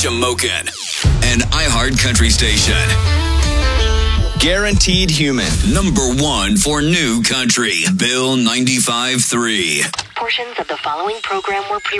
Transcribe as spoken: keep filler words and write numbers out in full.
Shamokin, an iHeart Country station. Guaranteed Human. Number one for new country. Bill ninety-five point three. Portions of the following program were pre-